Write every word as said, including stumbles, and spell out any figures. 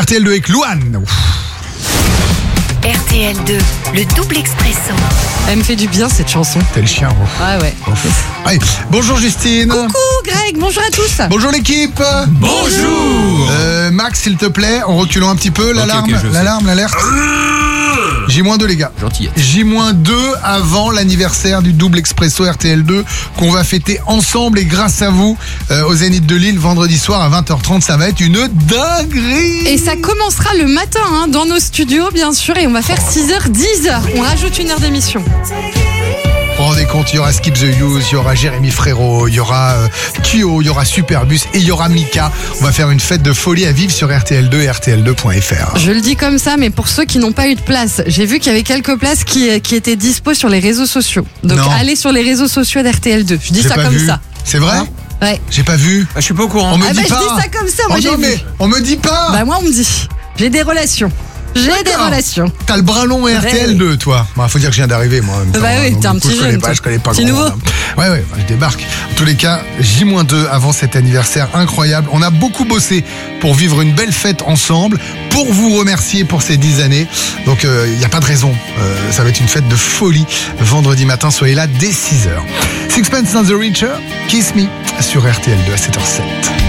T L deux avec Louane. Ouf. R T L deux, le double expresso. Elle me fait du bien cette chanson. T'es le chien. Ouf. Ah ouais. Ouf. Allez, bonjour Justine. Coucou Greg, bonjour à tous. Bonjour l'équipe. Bonjour. Euh, Max, s'il te plaît, en reculant un petit peu, l'alarme, ok, je sais. l'alarme, l'alerte. J deux les gars. Gentil. J deux avant l'anniversaire du double expresso R T L deux qu'on va fêter ensemble et grâce à vous euh, au Zénith de Lille vendredi soir à vingt heures trente. Ça va être une dinguerie. Et ça commencera le matin hein, dans nos studios bien sûr et on va faire six heures dix. On rajoute une heure d'émission. Vous vous rendez compte, il y aura Skip the Use, il y aura Jérémy Frérot, il y aura euh, Kyo, il y aura Superbus et il y aura Mika. On va faire une fête de folie à vivre sur R T L deux et R T L deux point F R. Je le dis comme ça, mais pour ceux qui n'ont pas eu de place, j'ai vu qu'il y avait quelques places qui, qui étaient dispo sur les réseaux sociaux. Donc Non. allez sur les réseaux sociaux d'R T L deux. Je dis J'ai ça pas comme vu. ça. C'est vrai? Ouais. J'ai pas vu. Ah, je suis pas au courant. On me Ah dit bah, je pas. dis ça comme ça, moi Oh j'ai non, vu. mais on me dit pas. Bah moi on me dit. J'ai des relations. J'ai des D'accord. relations. T'as le bras long et R T L deux, toi. Bah, faut dire que je viens d'arriver, moi. En même temps, Bah oui, donc, t'es un du coup, petit je connais jeune, pas, toi. je connais pas Petit grand nouveau. monde. Ouais, ouais, je débarque. En tous les cas, J deux avant cet anniversaire incroyable. On a beaucoup bossé pour vivre une belle fête ensemble, pour vous remercier pour ces dix années. Donc, il euh, n'y a pas de raison. Euh, ça va être une fête de folie. Vendredi matin, soyez là dès six heures. Sixpence None the Richer, Kiss Me, sur R T L deux à sept heures zéro sept.